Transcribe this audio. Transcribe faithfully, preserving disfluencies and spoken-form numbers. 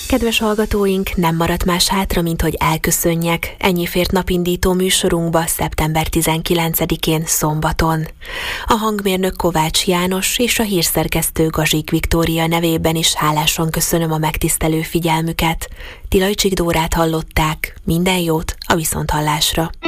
Kedves hallgatóink, nem maradt más hátra, mint hogy elköszönjek. Ennyi fért napindító műsorunkba szeptember tizenkilencedikén szombaton. A hangmérnök Kovács János és a hírszerkesztő Gazsik Viktória nevében is hálásan köszönöm a megtisztelő figyelmüket. Tilajcsik Dórát hallották, minden jót a viszonthallásra.